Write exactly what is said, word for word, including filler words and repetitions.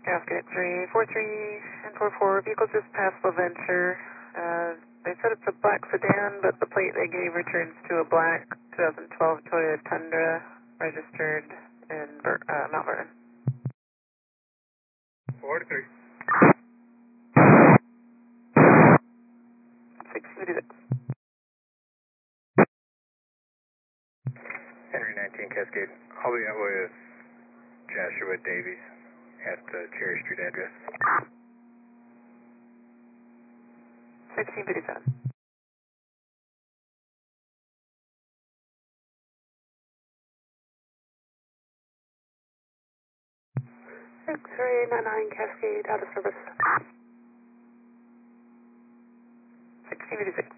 Cascade three four three and four four, vehicle just passed LaVenture. Uh, they said it's a black sedan, but the plate they gave returns to a black twenty twelve Toyota Tundra, registered in Ver uh, Mount Vernon. forty-three. six fifty-six. Henry nineteen Cascade. I'll be out with Joshua Davies at the Cherry Street address. sixteen fifty-seven. X-ray ninety-nine Cascade, out of service. sixteen fifty-six.